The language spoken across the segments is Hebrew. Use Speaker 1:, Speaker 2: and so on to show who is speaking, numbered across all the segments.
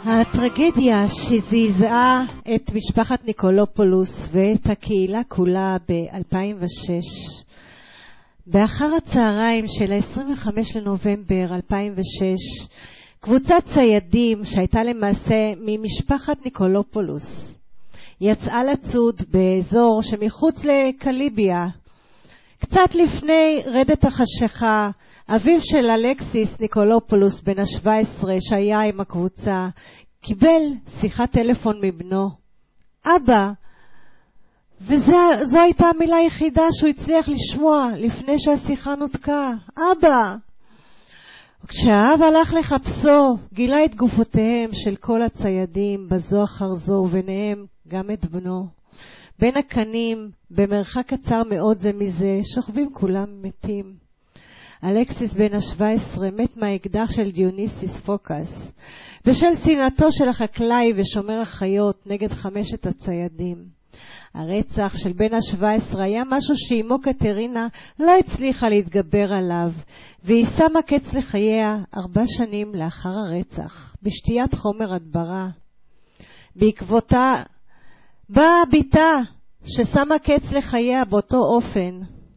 Speaker 1: הטרגדיה שזעזעה את משפחת ניקולופולוס ואת הקהילה כולה ב-2006. באחר הצהריים של ה-25 לנובמבר 2006, קבוצת ציידים שהייתה למעשה ממשפחת ניקולופולוס יצאה לצוד באזור שמחוץ לקליביה. קצת לפני רדת החשיכה, אביו של אלכסיס ניקולופולוס בן ה-17 שהיה עם הקבוצה קיבל שיחת טלפון מבנו. אבא, וזו הייתה המילה היחידה שהוא הצליח לשמוע לפני שהשיחה נותקה. אבא! כשהאב הלך לחפשו, גילה את גופותיהם של כל הציידים בזו אחר זו, וביניהם גם את בנו. בין הקנים, במרחק קצר מאוד זה מזה, שוכבים כולם מתים. אלכסיס בן ה-17 מת מהאקדח של דיוניסיס פוקס, בשל שנאתו של החקלאי ושומר החיות נגד 5 הציידים. הרצח של בן ה-17 היה משהו שאימו קטרינה לא הצליחה להתגבר עליו, והיא שמה קץ לחייה 4 שנים לאחר הרצח, בשתיית חומר הדברה. בעקבותה באה ביתה ששמה קץ לחייה באותו אופן.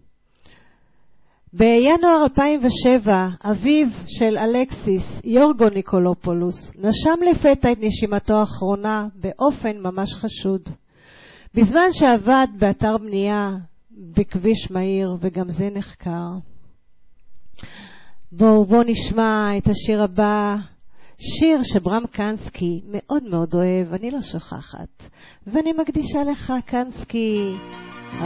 Speaker 1: בינואר 2007, אביו של אלכסיס, יורגו ניקולופולוס, נשם לפתע את נשימתו האחרונה באופן ממש חשוד. בזמן שעבד באתר בנייה בכביש מהיר, וגם זה נחקר. בואו נשמע את השיר הבא, שיר שברם קנסקי מאוד מאוד אוהב, אני לא שוכחת, ואני מקדישה לך קנסקי.